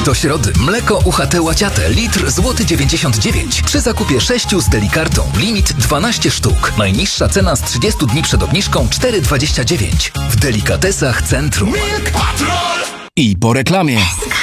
Do środy mleko UHT Łaciate litr złoty 99. Przy zakupie 6 z Delikartą. Limit 12 sztuk. Najniższa cena z 30 dni przed obniżką 4,29. W delikatesach Centrum. Milk Patrol! I po reklamie.